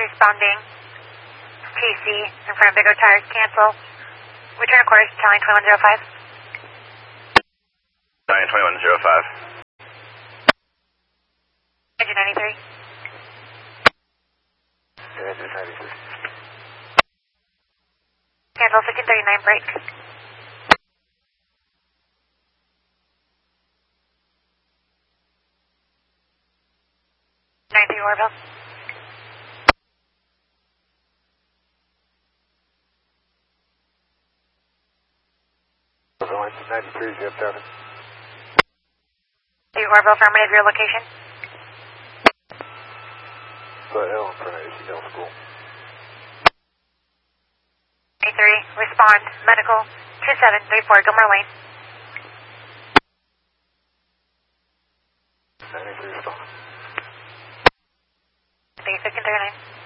responding. TC in front of Big O Tires, cancel. Return of course, Italian 2105. Italian 2105. Engine 93. Engine 93. Cancel 1539 break. 93 Orville. Engine 93, you have traffic. 3 Orville, affirmative, your location. Foot Hill in front of ACL School. 93, respond, medical, 2734, Gilmore Lane. 93, respond. 1539.